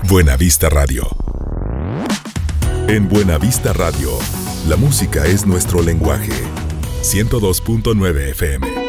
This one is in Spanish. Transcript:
Buena Vista Radio. En Buena Vista Radio, la música es nuestro lenguaje. 102.9 FM.